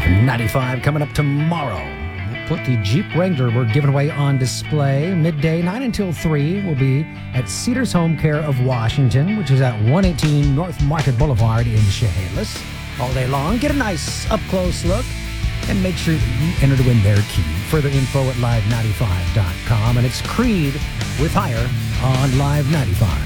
95 coming up tomorrow. We'll put the Jeep Wrangler we're giving away on display midday, 9 until 3. We'll be at Cedars Home Care of Washington, which is at 118 North Market Boulevard in Chehalis. All day long. Get a nice up-close look and make sure that you enter to win their key. Further info at live95.com. And it's Creed with Higher on Live 95.